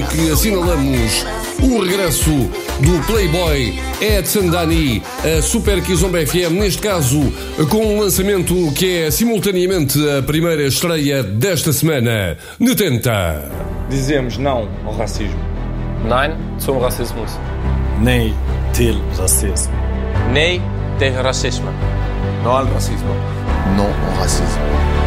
que assinalamos o regresso do Playboy Edson Dani a Super Kizomba FM, neste caso com um lançamento que é simultaneamente a primeira estreia desta semana. Netenta. Dizemos não ao racismo. Nein zum Rassismus. Nej till rasism. Nee tegen racisme. Não ao racismo. Não ao racismo.